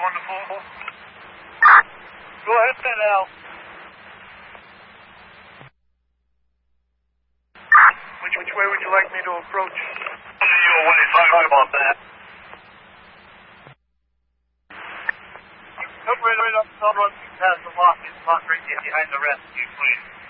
on the 4? Go ahead now. Which way would you like me to approach? Your way, sorry about that. Come right up, past the lock, it's not right behind the rescue, please.